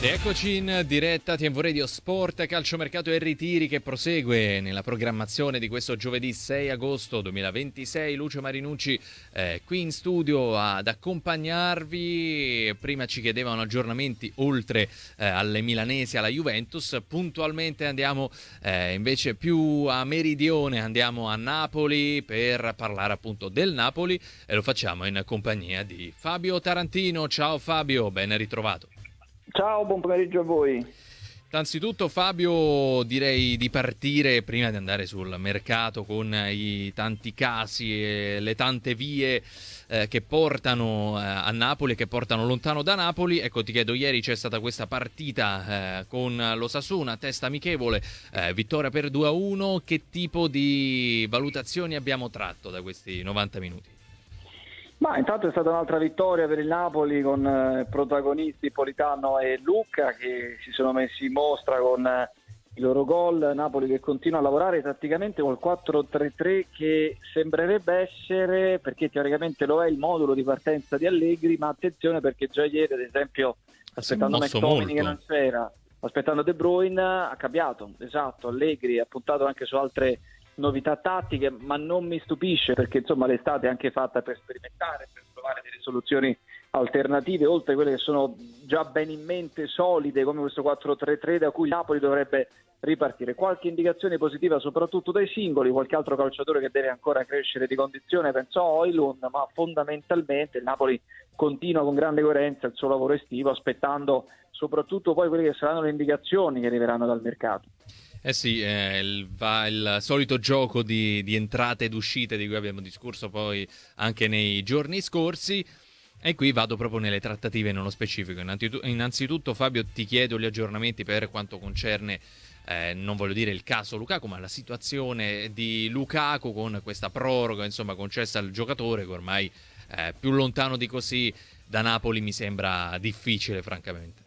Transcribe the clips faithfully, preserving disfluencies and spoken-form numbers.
Eccoci in diretta T V Radio Sport, calciomercato e ritiri che prosegue nella programmazione di questo giovedì sei agosto duemilaventisei. Lucio Marinucci eh, qui in studio ad accompagnarvi. Prima ci chiedevano aggiornamenti oltre eh, alle milanesi, alla Juventus. Puntualmente andiamo eh, invece più a meridione, andiamo a Napoli per parlare appunto del Napoli e lo facciamo in compagnia di Fabio Tarantino. Ciao Fabio, ben ritrovato. Ciao, buon pomeriggio a voi. Innanzitutto Fabio, direi di partire prima di andare sul mercato con i tanti casi e le tante vie eh, che portano eh, a Napoli e che portano lontano da Napoli. Ecco, ti chiedo, ieri c'è stata questa partita eh, con l'Osasuna, testa amichevole, eh, vittoria per due a uno. Che tipo di valutazioni abbiamo tratto da questi novanta minuti? Ma intanto è stata un'altra vittoria per il Napoli con eh, protagonisti Politano e Lucca che si sono messi in mostra con eh, i loro gol. Napoli che continua a lavorare tatticamente col quattro tre tre che sembrerebbe essere, perché teoricamente lo è, il modulo di partenza di Allegri, ma attenzione perché già ieri ad esempio aspettando McTominay che non c'era, aspettando De Bruyne ha cambiato, esatto, Allegri ha puntato anche su altre novità tattiche, ma non mi stupisce perché insomma l'estate è anche fatta per sperimentare, per trovare delle soluzioni alternative oltre quelle che sono già ben in mente, solide, come questo quattro tre tre da cui Napoli dovrebbe ripartire. Qualche indicazione positiva soprattutto dai singoli, qualche altro calciatore che deve ancora crescere di condizione, penso a Højlund, ma fondamentalmente il Napoli continua con grande coerenza il suo lavoro estivo, aspettando soprattutto poi quelle che saranno le indicazioni che arriveranno dal mercato. Eh sì, eh, il, va il solito gioco di, di entrate ed uscite di cui abbiamo discorso poi anche nei giorni scorsi, e qui vado proprio nelle trattative nello specifico. Innanzitutto, innanzitutto Fabio, ti chiedo gli aggiornamenti per quanto concerne, eh, non voglio dire il caso Lukaku, ma la situazione di Lukaku con questa proroga insomma concessa al giocatore che ormai eh, più lontano di così da Napoli mi sembra difficile francamente.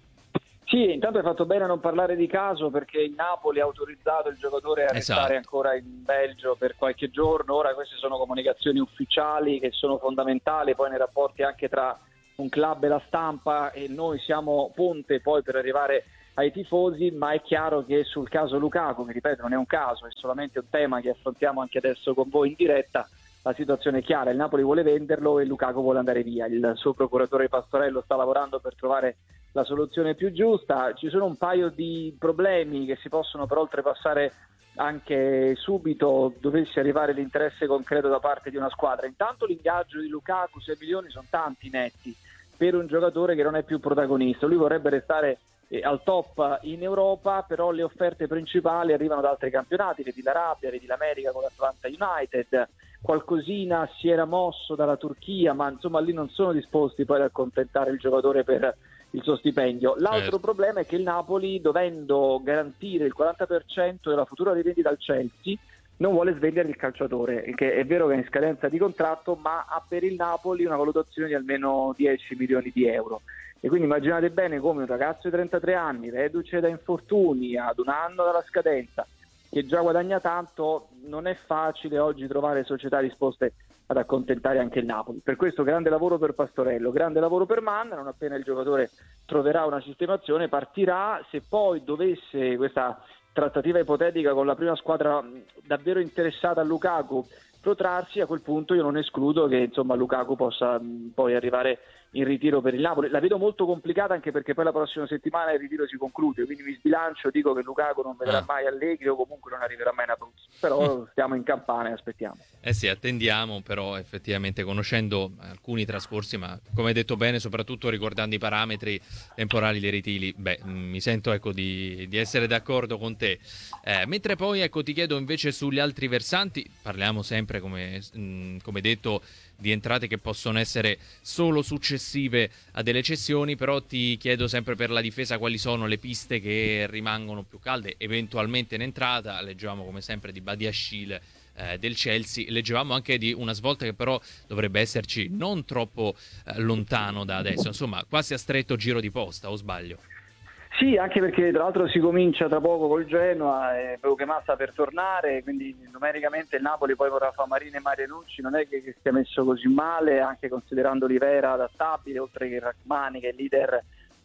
Sì, intanto hai fatto bene a non parlare di caso perché il Napoli ha autorizzato il giocatore a esatto. restare ancora in Belgio per qualche giorno. Ora queste sono comunicazioni ufficiali che sono fondamentali poi nei rapporti anche tra un club e la stampa, e noi siamo ponte poi per arrivare ai tifosi, ma è chiaro che sul caso Lukaku, che ripeto non è un caso, è solamente un tema che affrontiamo anche adesso con voi in diretta, la situazione è chiara, il Napoli vuole venderlo e Lukaku vuole andare via. Il suo procuratore Pastorello sta lavorando per trovare la soluzione più giusta. Ci sono un paio di problemi che si possono però oltrepassare anche subito dovesse arrivare l'interesse concreto da parte di una squadra. Intanto l'ingaggio di Lukaku, sei milioni, sono tanti netti per un giocatore che non è più protagonista. Lui vorrebbe restare eh, al top in Europa, però le offerte principali arrivano da altri campionati, vedi l'Arabia, vedi l'America con l'Atlanta United, qualcosina si era mosso dalla Turchia, ma insomma lì non sono disposti poi ad accontentare il giocatore per il suo stipendio. L'altro certo. problema è che il Napoli, dovendo garantire il quaranta per cento della futura rivendita al Chelsea, non vuole svendere il calciatore, che è vero che è in scadenza di contratto, ma ha per il Napoli una valutazione di almeno dieci milioni di euro. E quindi immaginate bene come un ragazzo di trentatré anni, reduce da infortuni, ad un anno dalla scadenza, che già guadagna tanto, non è facile oggi trovare società disposte ad accontentare anche il Napoli. Per questo grande lavoro per Pastorello, grande lavoro per Mann. Non appena il giocatore troverà una sistemazione partirà. Se poi dovesse questa trattativa ipotetica con la prima squadra davvero interessata a Lukaku protrarsi, a quel punto io non escludo che insomma Lukaku possa mh, poi arrivare in ritiro per il Napoli. La vedo molto complicata anche perché poi la prossima settimana il ritiro si conclude, quindi mi sbilancio, dico che Lukaku non vedrà ah. mai Allegri o comunque non arriverà mai in Abruzzo, però stiamo in campana e aspettiamo. Eh sì, attendiamo, però effettivamente conoscendo alcuni trascorsi, ma come hai detto bene, soprattutto ricordando i parametri temporali dei ritiri, beh, mi sento ecco di, di essere d'accordo con te. Eh, mentre poi ecco ti chiedo invece sugli altri versanti, parliamo sempre come, mh, come detto di entrate che possono essere solo successive a delle cessioni, però ti chiedo sempre per la difesa quali sono le piste che rimangono più calde eventualmente in entrata. Leggevamo come sempre di Badiashile eh, del Chelsea, leggevamo anche di una svolta che però dovrebbe esserci non troppo eh, lontano da adesso, insomma quasi a stretto giro di posta, o sbaglio? Sì, anche perché tra l'altro si comincia tra poco col Genoa e Massa per tornare, quindi numericamente il Napoli poi con Rafa Marini e Mario Nucci non è che, che stia messo così male, anche considerando Livera adattabile, oltre che Rachmani che è leader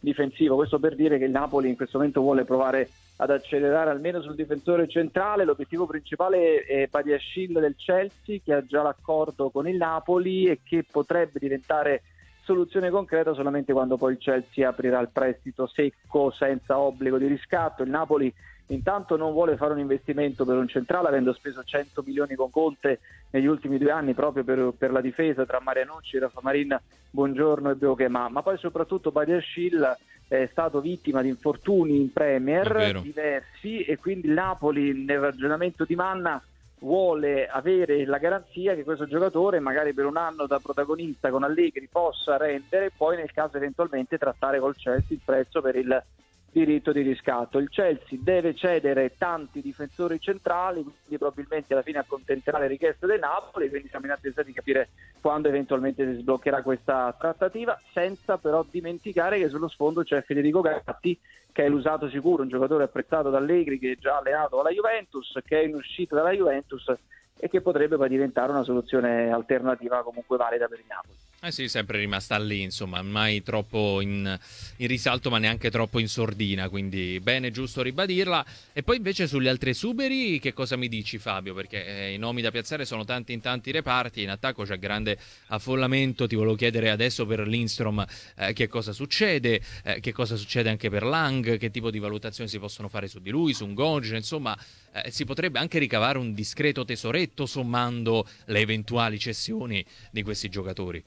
difensivo. Questo per dire che il Napoli in questo momento vuole provare ad accelerare almeno sul difensore centrale. L'obiettivo principale è Badiashile del Chelsea, che ha già l'accordo con il Napoli e che potrebbe diventare soluzione concreta solamente quando poi il Chelsea aprirà il prestito secco senza obbligo di riscatto. Il Napoli intanto non vuole fare un investimento per un centrale, avendo speso cento milioni con Conte negli ultimi due anni proprio per, per la difesa tra Marianucci, Rafa Marin, Buongiorno e Beuchema. Ma poi soprattutto Badiashile è stato vittima di infortuni in Premier diversi, e quindi il Napoli nel ragionamento di Manna vuole avere la garanzia che questo giocatore magari per un anno da protagonista con Allegri possa rendere, poi nel caso eventualmente trattare col Chelsea il prezzo per il diritto di riscatto. Il Chelsea deve cedere tanti difensori centrali, quindi probabilmente alla fine accontenterà le richieste del Napoli, quindi siamo in attesa di capire quando eventualmente si sbloccherà questa trattativa, senza però dimenticare che sullo sfondo c'è Federico Gatti, che è l'usato sicuro, un giocatore apprezzato da Allegri, che è già allenato alla Juventus, che è in uscita dalla Juventus e che potrebbe poi diventare una soluzione alternativa comunque valida per il Napoli. Eh sì, sempre rimasta lì, insomma, mai troppo in, in risalto ma neanche troppo in sordina, quindi bene, giusto ribadirla. E poi invece sugli altri esuberi che cosa mi dici, Fabio? Perché eh, i nomi da piazzare sono tanti in tanti reparti, in attacco c'è grande affollamento, ti volevo chiedere adesso per Lindstrom eh, che cosa succede, eh, che cosa succede anche per Lang, che tipo di valutazioni si possono fare su di lui, su Ngonge, insomma eh, si potrebbe anche ricavare un discreto tesoretto sommando le eventuali cessioni di questi giocatori.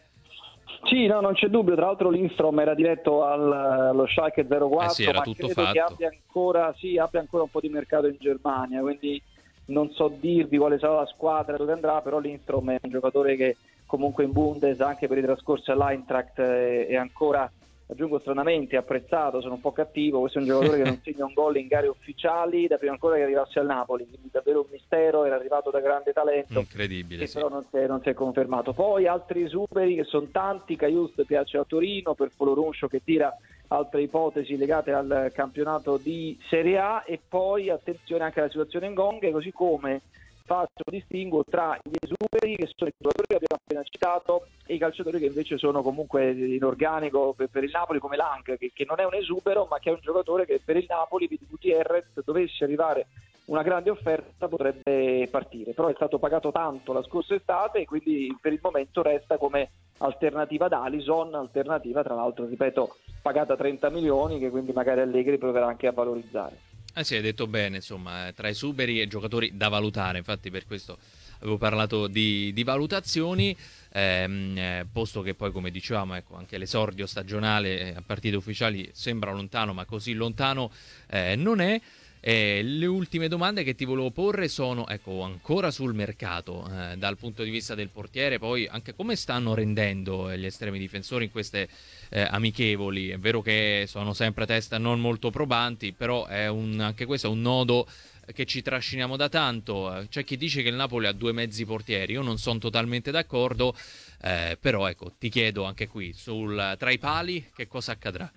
Sì, no, non c'è dubbio. Tra l'altro Lindstrom era diretto al, allo Schalke zero quattro, eh sì, era ma tutto credo fatto. che abbia ancora, sì, abbia ancora un po' di mercato in Germania, quindi non so dirvi quale sarà la squadra dove andrà, però Lindstrom è un giocatore che comunque in Bundes, anche per i trascorsi all'Eintracht, è, è ancora, aggiungo stranamente, apprezzato. Sono un po' cattivo, questo è un giocatore che non segna un gol in gare ufficiali da prima ancora che arrivasse al Napoli, quindi davvero un mistero, era arrivato da grande talento, incredibile, che sì. però non si, è, non si è confermato. Poi altri esuberi che sono tanti, Caiust piace a Torino per Foloruncio, che tira altre ipotesi legate al campionato di Serie A, e poi attenzione anche alla situazione in Gong, così come faccio distinguo tra gli esuberi, che sono i giocatori che abbiamo appena citato, e i calciatori che invece sono comunque in organico per, per il Napoli, come Lang, che, che non è un esubero ma che è un giocatore che per il Napoli, Vidi Gutierrez, dovesse arrivare una grande offerta potrebbe partire, però è stato pagato tanto la scorsa estate e quindi per il momento resta come alternativa ad Alisson, alternativa tra l'altro, ripeto, pagata trenta milioni, che quindi magari Allegri proverà anche a valorizzare. Eh sì, hai detto bene, insomma, tra esuberi e giocatori da valutare, infatti per questo avevo parlato di, di valutazioni, ehm, eh, posto che poi, come dicevamo, ecco, anche l'esordio stagionale a partite ufficiali sembra lontano, ma così lontano eh, non è. E le ultime domande che ti volevo porre sono, ecco, ancora sul mercato, eh, dal punto di vista del portiere, poi anche come stanno rendendo gli estremi difensori in queste eh, amichevoli. È vero che sono sempre teste non molto probanti, però è un, anche questo è un nodo che ci trasciniamo da tanto. C'è chi dice che il Napoli ha due mezzi portieri, io non sono totalmente d'accordo, eh, però ecco, ti chiedo anche qui, sul, tra i pali, che cosa accadrà?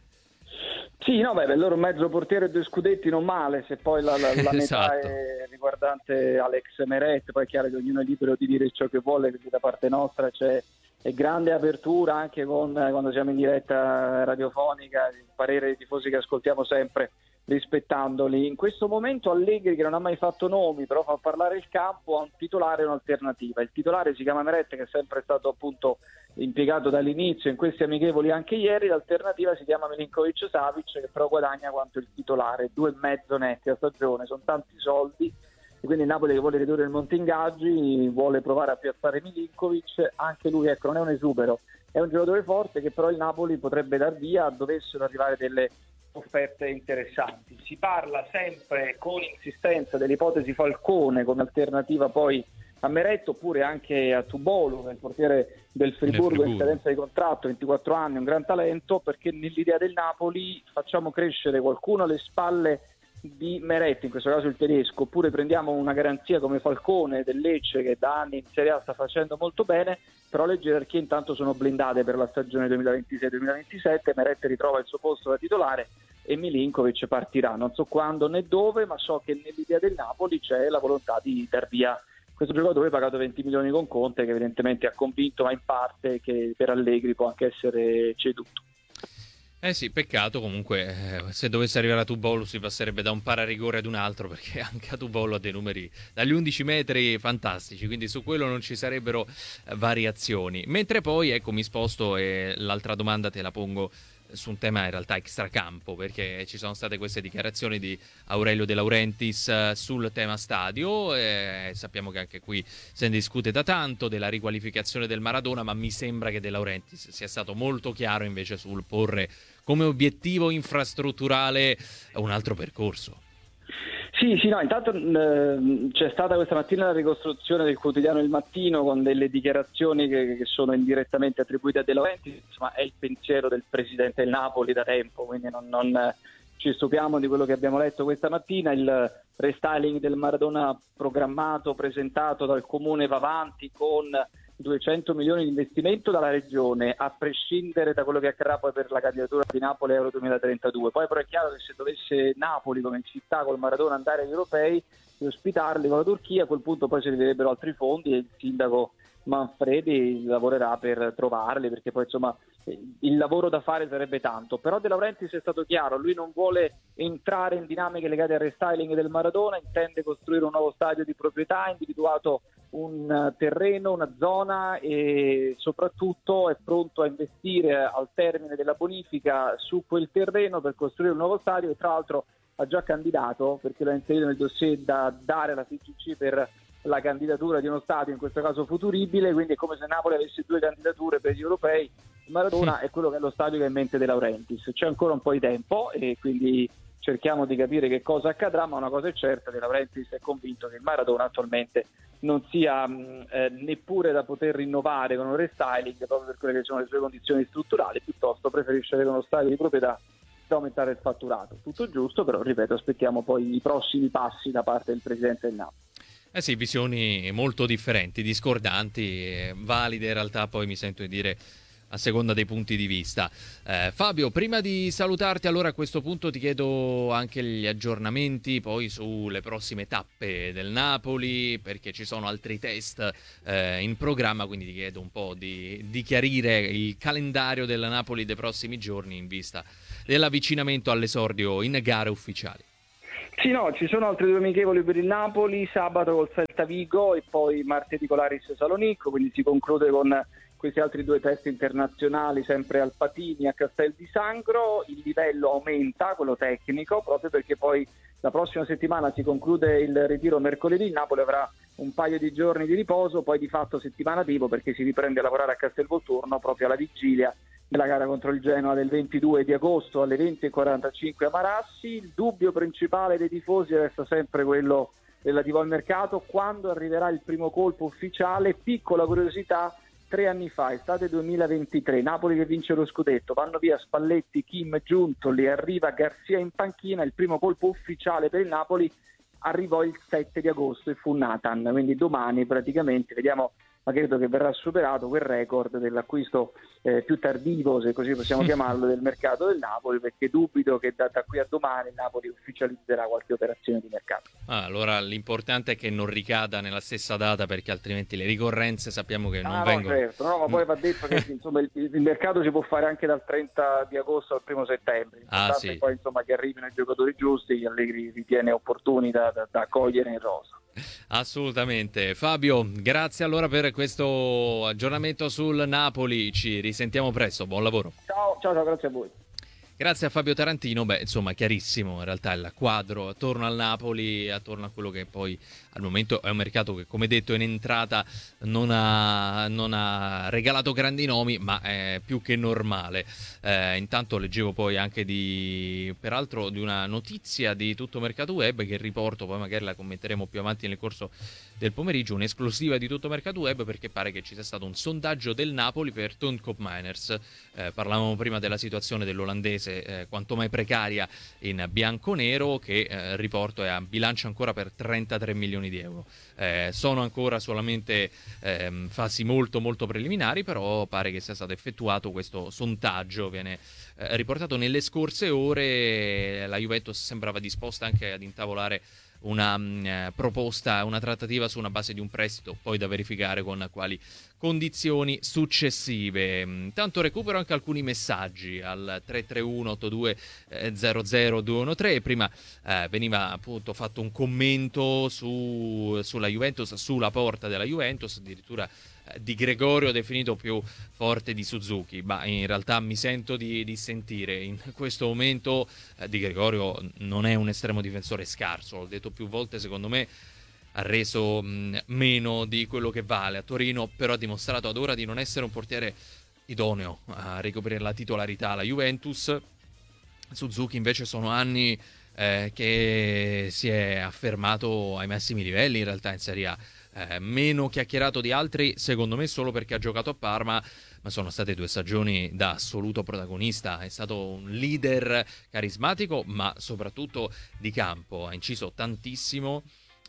Sì, no, beh, il loro mezzo portiere e due scudetti non male, se poi la, la, la metà esatto. è riguardante Alex Meret, poi è chiaro che ognuno è libero di dire ciò che vuole, quindi da parte nostra c'è è grande apertura, anche con quando siamo in diretta radiofonica, il parere dei tifosi che ascoltiamo sempre, rispettandoli. In questo momento Allegri, che non ha mai fatto nomi, però fa parlare il campo, ha un titolare e un'alternativa. Il titolare si chiama Meret, che è sempre stato appunto impiegato dall'inizio in questi amichevoli anche ieri. L'alternativa si chiama Milinkovic-Savic, che però guadagna quanto il titolare, due e mezzo netti a stagione, sono tanti soldi, e quindi il Napoli, che vuole ridurre il monte ingaggi, vuole provare a piazzare Milinkovic. Anche lui, ecco, non è un esubero, è un giocatore forte che però il Napoli potrebbe dar via dovessero arrivare delle offerte interessanti. Si parla sempre con insistenza dell'ipotesi Falcone come alternativa poi a Meret, oppure anche a Tubolo, che è il portiere del Friburgo in scadenza di contratto, ventiquattro anni, un gran talento, perché nell'idea del Napoli facciamo crescere qualcuno alle spalle di Meret, in questo caso il tedesco, oppure prendiamo una garanzia come Falcone del Lecce, che da anni in Serie A sta facendo molto bene, però le gerarchie intanto sono blindate per la stagione duemilaventisei duemilaventisette. Meret ritrova il suo posto da titolare e Milinkovic partirà, non so quando né dove, ma so che nell'idea del Napoli c'è la volontà di dar via questo giocatore pagato venti milioni con Conte, che evidentemente ha convinto, ma in parte, che per Allegri può anche essere ceduto. Eh sì, peccato comunque, eh, se dovesse arrivare a Tubollo si passerebbe da un pararigore ad un altro, perché anche a Tubollo ha dei numeri dagli undici metri fantastici, quindi su quello non ci sarebbero eh, variazioni. Mentre poi, ecco, mi sposto e l'altra domanda te la pongo su un tema in realtà extracampo, perché ci sono state queste dichiarazioni di Aurelio De Laurentiis eh, sul tema stadio, e sappiamo che anche qui se ne discute da tanto della riqualificazione del Maradona, ma mi sembra che De Laurentiis sia stato molto chiaro invece sul porre come obiettivo infrastrutturale un altro percorso. Sì, sì, no, intanto eh, c'è stata questa mattina la ricostruzione del quotidiano Il Mattino con delle dichiarazioni che, che sono indirettamente attribuite a De Laurentiis, insomma è il pensiero del presidente del Napoli da tempo, quindi non, non ci stupiamo di quello che abbiamo letto questa mattina. Il restyling del Maradona programmato, presentato dal Comune va avanti con duecento milioni di investimento dalla Regione, a prescindere da quello che accadrà poi per la candidatura di Napoli Euro duemilatrentadue. Poi però è chiaro che se dovesse Napoli come città col Maradona andare agli europei e ospitarli con la Turchia, a quel punto poi si rivedrebbero altri fondi e il sindaco Manfredi lavorerà per trovarli, perché poi insomma il lavoro da fare sarebbe tanto. Però De Laurentiis è stato chiaro, lui non vuole entrare in dinamiche legate al restyling del Maradona, intende costruire un nuovo stadio di proprietà, ha individuato un terreno, una zona e soprattutto è pronto a investire al termine della bonifica su quel terreno per costruire un nuovo stadio, e tra l'altro ha già candidato, perché l'ha inserito nel dossier da dare alla F I G C per la candidatura di uno stadio, in questo caso futuribile, quindi è come se Napoli avesse due candidature per gli europei. Maradona è quello che è lo stadio che ha in mente De Laurentiis. C'è ancora un po' di tempo e quindi cerchiamo di capire che cosa accadrà, ma una cosa è certa: De Laurentiis è convinto che il Maradona attualmente non sia mh, eh, neppure da poter rinnovare con un restyling, proprio per quelle che sono le sue condizioni strutturali, piuttosto preferisce avere uno stadio di proprietà da aumentare il fatturato. Tutto giusto, però ripeto, aspettiamo poi i prossimi passi da parte del presidente del Napoli. Eh sì, visioni molto differenti, discordanti, eh, valide in realtà, poi mi sento di dire a seconda dei punti di vista. Eh, Fabio, prima di salutarti, allora a questo punto ti chiedo anche gli aggiornamenti poi sulle prossime tappe del Napoli, perché ci sono altri test eh, in programma, quindi ti chiedo un po' di, di chiarire il calendario del Napoli dei prossimi giorni in vista dell'avvicinamento all'esordio in gare ufficiali. Sì, no, ci sono altre due amichevoli per il Napoli, sabato col Celta Vigo e poi martedì con l'Aris Salonicco, quindi si conclude con questi altri due test internazionali sempre al Patini, a Castel di Sangro. Il livello aumenta, quello tecnico, proprio perché poi la prossima settimana si conclude il ritiro mercoledì, il Napoli avrà un paio di giorni di riposo, poi di fatto settimana tipo, perché si riprende a lavorare a Castelvolturno proprio alla vigilia della gara contro il Genoa del ventidue di agosto alle venti e quarantacinque a Marassi. Il dubbio principale dei tifosi resta sempre quello relativo al mercato: quando arriverà il primo colpo ufficiale. Piccola curiosità: tre anni fa, estate duemilaventitré, Napoli che vince lo scudetto, vanno via Spalletti, Kim, Giuntoli, arriva Garzia in panchina, il primo colpo ufficiale per il Napoli arrivò il sette di agosto e fu Nathan, quindi domani praticamente vediamo, ma credo che verrà superato quel record dell'acquisto eh, più tardivo, se così possiamo chiamarlo, del mercato del Napoli, perché dubito che da, da qui a domani il Napoli ufficializzerà qualche operazione di mercato. Ah, allora l'importante è che non ricada nella stessa data, perché altrimenti le ricorrenze sappiamo che non ah, vengono. No, certo, no, ma poi va detto che insomma, il, il mercato si può fare anche dal trenta di agosto al primo settembre. Ah, sì. Poi insomma che arrivino i giocatori giusti, che Allegri ritiene opportuni da, da, da accogliere in rosa. Assolutamente. Fabio, grazie allora per questo aggiornamento sul Napoli, ci risentiamo presto, buon lavoro. Ciao, ciao, ciao, grazie a voi. Grazie a Fabio Tarantino. Beh, insomma, chiarissimo in realtà il quadro attorno al Napoli, attorno a quello che poi al momento è un mercato che, come detto, in entrata non ha, non ha regalato grandi nomi, ma è più che normale. Eh, intanto leggevo poi anche di, peraltro, di una notizia di Tutto Mercato Web, che riporto, poi magari la commenteremo più avanti nel corso del pomeriggio, un'esclusiva di Tutto Mercato Web, perché pare che ci sia stato un sondaggio del Napoli per Tonkoop Miners. Eh, parlavamo prima della situazione dell'olandese eh, quanto mai precaria in bianco-nero, che eh, riporto è a bilancia ancora per trentatré milioni di euro. Eh, sono ancora solamente eh, fasi molto molto preliminari, però pare che sia stato effettuato questo sondaggio, viene eh, riportato nelle scorse ore. La Juventus sembrava disposta anche ad intavolare una mh, proposta, una trattativa su una base di un prestito, poi da verificare con quali condizioni successive. Intanto recupero anche alcuni messaggi al tre tre uno otto due zero zero due uno tre. Prima eh, veniva appunto fatto un commento su, sulla Juventus, sulla porta della Juventus, addirittura eh, Di Gregorio definito più forte di Suzuki, ma in realtà mi sento di, di sentire in questo momento eh, Di Gregorio non è un estremo difensore scarso, l'ho detto più volte, secondo me ha reso mh, meno di quello che vale a Torino, però ha dimostrato ad ora di non essere un portiere idoneo a ricoprire la titolarità alla Juventus. Suzuki invece sono anni eh, che si è affermato ai massimi livelli in realtà in Serie A, eh, meno chiacchierato di altri secondo me solo perché ha giocato a Parma, ma sono state due stagioni da assoluto protagonista, è stato un leader carismatico ma soprattutto di campo, ha inciso tantissimo.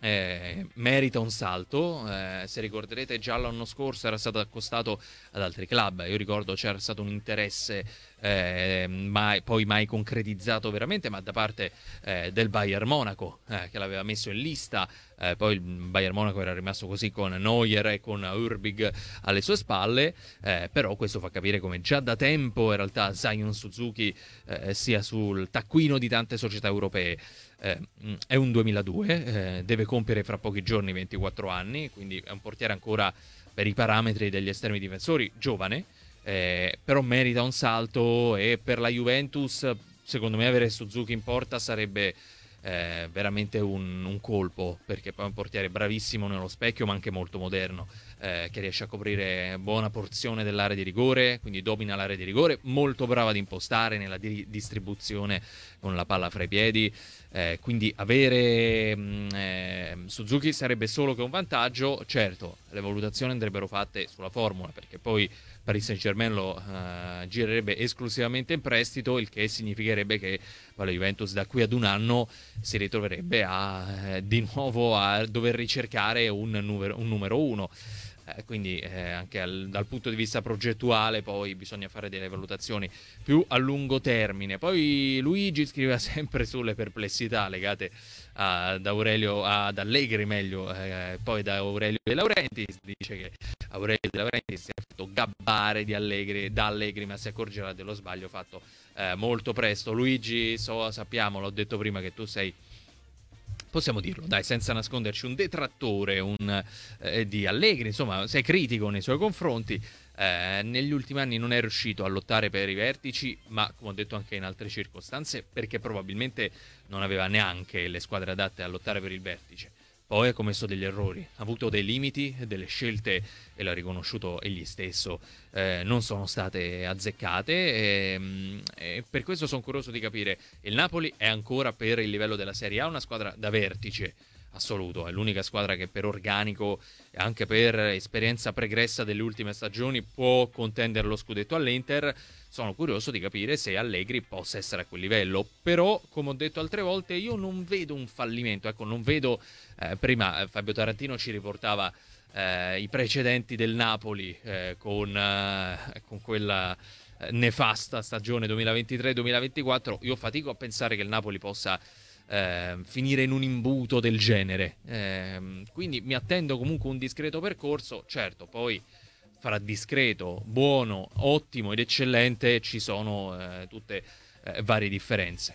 Eh, merita un salto, eh, se ricorderete già l'anno scorso era stato accostato ad altri club, io ricordo c'era stato un interesse eh, mai, poi mai concretizzato veramente, ma da parte eh, del Bayern Monaco eh, che l'aveva messo in lista, eh, poi il Bayern Monaco era rimasto così con Neuer e con Urbig alle sue spalle, eh, però questo fa capire come già da tempo in realtà Zion Suzuki eh, sia sul taccuino di tante società europee. Eh, è un duemiladue, eh, deve compiere fra pochi giorni ventiquattro anni, quindi è un portiere ancora per i parametri degli estremi difensori giovane, eh, però merita un salto e per la Juventus secondo me avere Suzuki in porta sarebbe eh, veramente un, un colpo, perché poi è un portiere bravissimo nello specchio ma anche molto moderno, eh, che riesce a coprire buona porzione dell'area di rigore, quindi domina l'area di rigore, molto brava ad impostare nella di- distribuzione con la palla fra i piedi, eh, quindi avere mh, eh, Suzuki sarebbe solo che un vantaggio. Certo, le valutazioni andrebbero fatte sulla formula, perché poi Paris Saint-Germain lo uh, girerebbe esclusivamente in prestito, il che significherebbe che poi la Juventus da qui ad un anno si ritroverebbe a, eh, di nuovo a dover ricercare un numero, un numero uno. Eh, quindi eh, anche al, dal punto di vista progettuale poi bisogna fare delle valutazioni più a lungo termine. Poi Luigi scriveva sempre sulle perplessità legate ad Aurelio, ad Allegri meglio, eh, poi da Aurelio De Laurentiis, dice che Aurelio De Laurentiis si è fatto gabbare di Allegri, da Allegri, ma si accorgerà dello sbaglio fatto eh, molto presto. Luigi, so, sappiamo, l'ho detto prima, che tu sei, possiamo dirlo, dai, senza nasconderci, un detrattore un, eh, di Allegri, insomma, sei critico nei suoi confronti. Eh, negli ultimi anni non è riuscito a lottare per i vertici, ma come ho detto anche in altre circostanze, perché probabilmente non aveva neanche le squadre adatte a lottare per il vertice. Poi ha commesso degli errori, ha avuto dei limiti, delle scelte, e l'ha riconosciuto egli stesso, eh, non sono state azzeccate, e, e per questo sono curioso di capire. Il Napoli è ancora, per il livello della Serie A, una squadra da vertice assoluto, è l'unica squadra che per organico e anche per esperienza pregressa delle ultime stagioni può contendere lo scudetto all'Inter. Sono curioso di capire se Allegri possa essere a quel livello, però come ho detto altre volte io non vedo un fallimento, ecco, non vedo eh, prima Fabio Tarantino ci riportava eh, i precedenti del Napoli eh, con, eh, con quella eh, nefasta stagione duemilaventitré duemilaventiquattro. Io fatico a pensare che il Napoli possa Eh, finire in un imbuto del genere, eh, quindi mi attendo comunque un discreto percorso. Certo, poi fra discreto, buono, ottimo ed eccellente ci sono eh, tutte eh, varie differenze,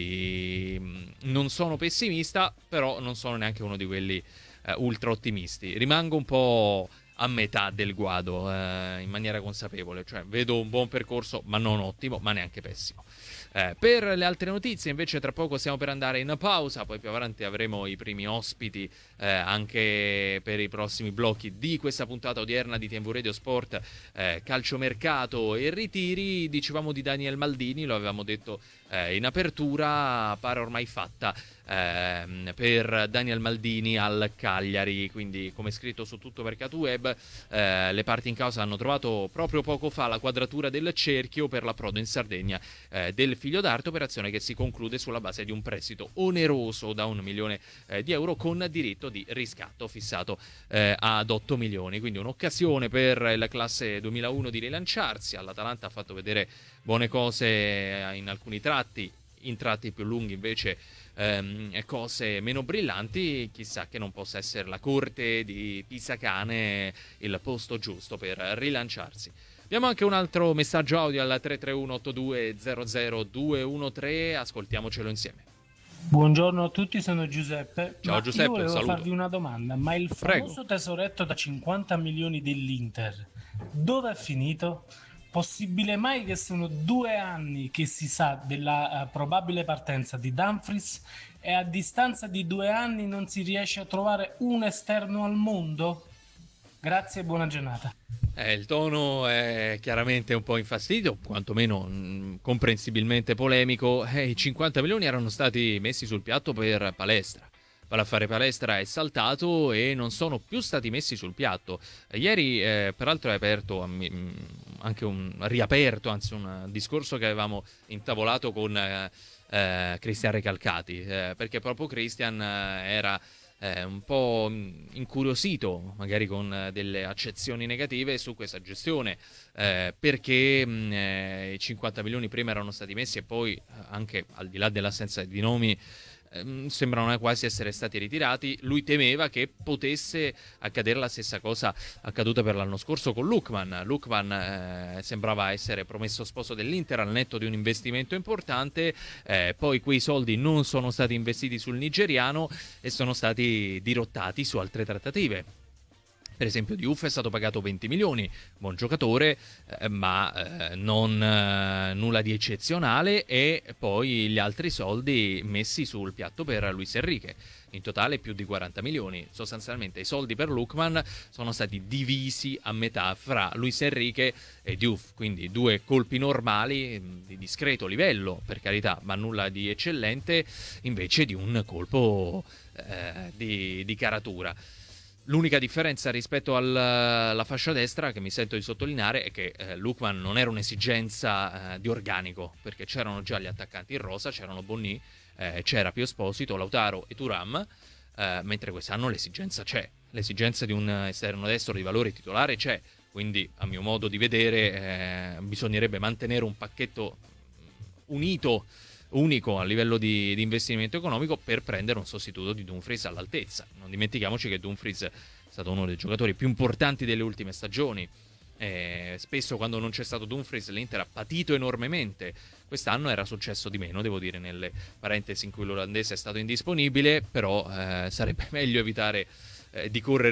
quindi mh, non sono pessimista, però non sono neanche uno di quelli eh, ultra ottimisti. Rimango un po' a metà del guado, eh, in maniera consapevole, cioè vedo un buon percorso ma non ottimo, ma neanche pessimo. Eh, per le altre notizie invece tra poco stiamo per andare in pausa, poi più avanti avremo i primi ospiti eh, anche per i prossimi blocchi di questa puntata odierna di T V Radio Sport, eh, calciomercato e ritiri. Dicevamo di Daniel Maldini, lo avevamo detto eh, in apertura, pare ormai fatta eh, per Daniel Maldini al Cagliari, quindi come scritto su Tutto Mercato Web eh, le parti in causa hanno trovato proprio poco fa la quadratura del cerchio per l'approdo in Sardegna eh, del figlio d'arte, operazione che si conclude sulla base di un prestito oneroso da un milione eh, di euro con diritto di riscatto fissato eh, ad otto milioni, quindi un'occasione per la classe duemilauno di rilanciarsi. All'Atalanta ha fatto vedere buone cose in alcuni tratti, in tratti più lunghi invece ehm, cose meno brillanti, chissà che non possa essere la corte di Pisacane il posto giusto per rilanciarsi. Abbiamo anche un altro messaggio audio al tre tre uno otto due zero zero due uno tre, ascoltiamocelo insieme. Buongiorno a tutti, sono Giuseppe. Ciao ma Giuseppe, io volevo saluto. farvi una domanda, ma il famoso Prego. tesoretto da cinquanta milioni dell'Inter, dove è finito? Possibile mai che sono due anni che si sa della uh, probabile partenza di Dumfries e a distanza di due anni non si riesce a trovare un esterno al mondo? Grazie e buona giornata. Eh, il tono è chiaramente un po' infastidio, quantomeno mh, comprensibilmente polemico. Eh, I cinquanta milioni erano stati messi sul piatto per Palestra. L'affare Palestra è saltato e non sono più stati messi sul piatto. Eh, ieri, eh, peraltro, è aperto mh, anche un riaperto, anzi, un discorso che avevamo intavolato con eh, eh, Cristian Recalcati, eh, perché proprio Cristian eh, era Eh, un po' incuriosito, magari con eh, delle accezioni negative su questa gestione, eh, perché mh, eh, i cinquanta milioni prima erano stati messi e poi eh, anche al di là dell'assenza di nomi ehm, sembrano quasi essere stati ritirati. Lui temeva che potesse accadere la stessa cosa accaduta per l'anno scorso con Lookman. Lookman eh, sembrava essere promesso sposo dell'Inter al netto di un investimento importante, eh, poi quei soldi non sono stati investiti sul nigeriano e sono stati dirottati su altre trattative. Per esempio Diouf è stato pagato venti milioni, buon giocatore, eh, ma eh, non eh, nulla di eccezionale, e poi gli altri soldi messi sul piatto per Luis Enrique. In totale più di quaranta milioni. Sostanzialmente i soldi per Lookman sono stati divisi a metà fra Luis Enrique e Diouf, quindi due colpi normali di discreto livello, per carità, ma nulla di eccellente, invece di un colpo eh, di, di caratura. L'unica differenza rispetto al, alla fascia destra che mi sento di sottolineare è che eh, Lookman non era un'esigenza eh, di organico, perché c'erano già gli attaccanti in rosa, c'erano Bonny, eh, c'era Pio Esposito, Lautaro e Thuram, eh, mentre quest'anno l'esigenza c'è, l'esigenza di un esterno destro di valore titolare c'è, quindi a mio modo di vedere eh, bisognerebbe mantenere un pacchetto unito, unico a livello di, di investimento economico per prendere un sostituto di Dumfries all'altezza. Non dimentichiamoci che Dumfries è stato uno dei giocatori più importanti delle ultime stagioni. Eh, spesso quando non c'è stato Dumfries l'Inter ha patito enormemente. Quest'anno era successo di meno, devo dire, nelle parentesi in cui l'olandese è stato indisponibile, però eh, sarebbe meglio evitare eh, di correre